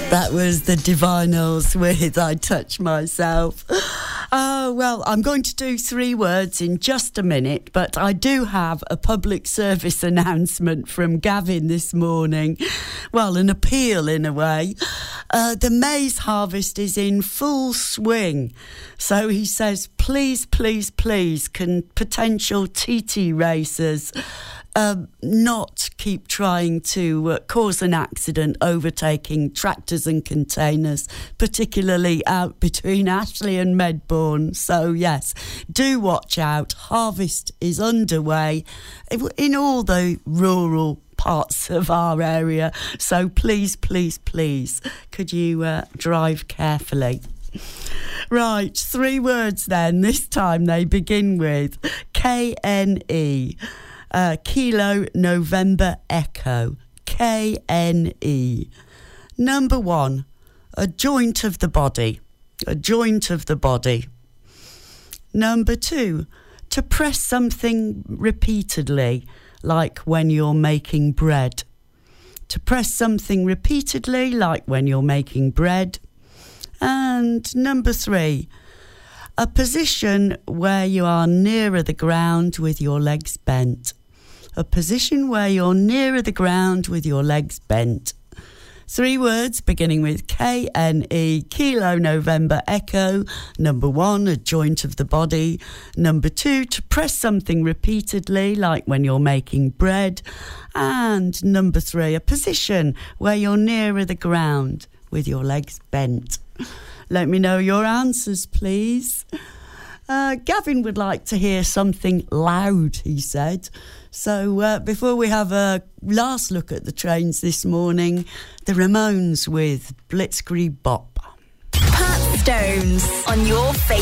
That was the Divinyls with I Touch Myself. Well, I'm going to do 3 words in just a minute, but I do have a public service announcement from Gavin this morning. Well, an appeal in a way. The maize harvest is in full swing. So he says, please, please, please, can potential TT racers not keep trying to cause an accident overtaking tractors and containers, particularly out between Ashley and Medbourne. So yes, do watch out. Harvest is underway in all the rural parts of our area. So please, please, please, could you drive carefully? Right, 3 words then. This time they begin with KNE. Kilo November Echo, KNE. Number 1, a joint of the body, a joint of the body. Number 2, to press something repeatedly, like when you're making bread. To press something repeatedly, like when you're making bread. And number 3, a position where you are nearer the ground with your legs bent. A position where you're nearer the ground with your legs bent. 3 words beginning with KNE, Kilo November Echo. Number 1, a joint of the body. Number 2, to press something repeatedly, like when you're making bread. And number 3, a position where you're nearer the ground with your legs bent. Let me know your answers, please. Gavin would like to hear something loud, he said. So before we have a last look at the trains this morning, the Ramones with Blitzkrieg Bop. Pat Stones on your